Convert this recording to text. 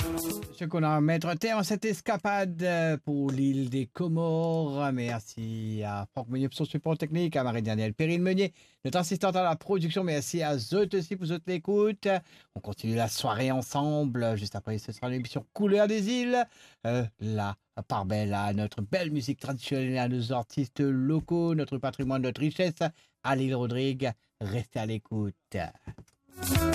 Ce qu'on a à mettre un terme à cette escapade pour l'île des Comores. Merci à Franck Meunier pour son support technique, à Marie-Danielle Périne-Meunier, notre assistante à la production. Merci à Zot aussi pour votre écoute. On continue la soirée ensemble. Juste après, ce sera l'émission Couleur des îles. La part belle à notre belle musique traditionnelle, à nos artistes locaux, notre patrimoine, notre richesse. À l'île Rodrigue, restez à l'écoute.